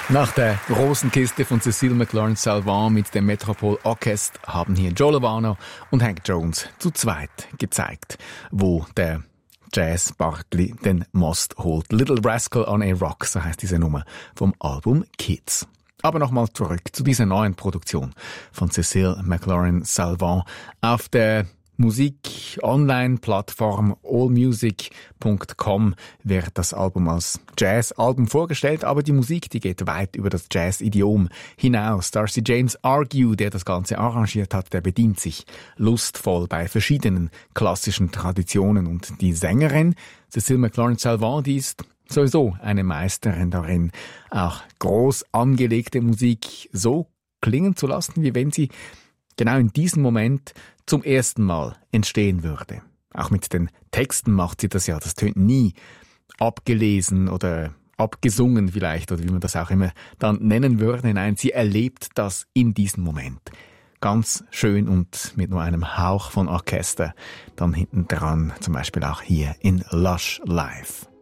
Nach der großen Kiste von Cécile McLaurin-Salvant mit dem Metropole Orchestra haben hier Joe Lovano und Hank Jones zu zweit gezeigt, wo der Jazz Barkley den Most holt. Little Rascal on a Rock, so heisst diese Nummer vom Album Kids. Aber nochmal zurück zu dieser neuen Produktion von Cécile McLaurin-Salvant auf der Musik-Online-Plattform allmusic.com wird das Album als Jazz-Album vorgestellt, aber die Musik, die geht weit über das Jazz-Idiom hinaus. Darcy James Argue, der das Ganze arrangiert hat, der bedient sich lustvoll bei verschiedenen klassischen Traditionen. Und die Sängerin Cécile McLaurin-Salvant, die ist sowieso eine Meisterin darin, auch groß angelegte Musik so klingen zu lassen, wie wenn sie genau in diesem Moment zum ersten Mal entstehen würde. Auch mit den Texten macht sie das ja. Das tönt nie abgelesen oder abgesungen vielleicht, oder wie man das auch immer dann nennen würde. Nein, sie erlebt das in diesem Moment. Ganz schön und mit nur einem Hauch von Orchester. Dann hinten dran, zum Beispiel auch hier in Lush Live.